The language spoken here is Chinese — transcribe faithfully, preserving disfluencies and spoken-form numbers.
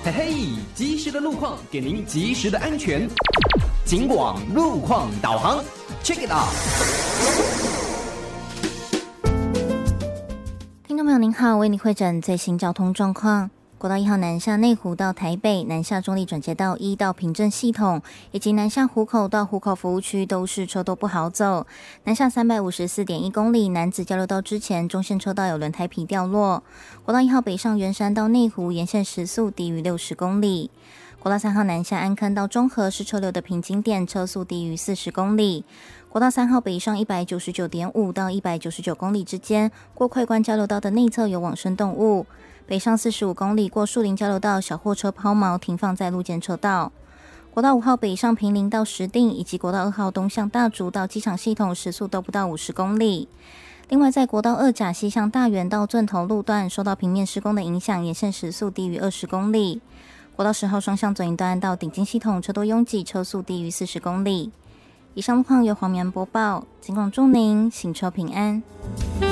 嘿嘿，及时的路况给您及时的安全。警广路况导航 ，check it out。 听众朋友您好，为您汇诊最新交通状况。国道一号南下内湖到台北，南下中立转接道一到平镇系统，以及南下湖口到湖口服务区都是车多不好走。南下 三百五十四点一 公里，南子交流道之前中线车道有轮胎皮掉落。国道一号北上圆山到内湖，沿线时速低于六十公里。国道三号南下安坑到中和是车流的瓶颈点，车速低于四十公里。国道三号北上 一百九十九点五 到一百九十九公里之间，过快关交流道的内侧有往生动物。北上四十五公里过树林交流道，小货车抛锚停放在路肩车道。国道五号北上坪林到石碇，以及国道二号东向大竹到机场系统时速都不到五十公里。另外在国道二甲西向大园到钻头路段受到平面施工的影响，沿线时速低于二十公里。国道十号双向左营段到顶金系统车多拥挤，车速低于四十公里。以上路况由黄绵播报，警广祝您行车平安。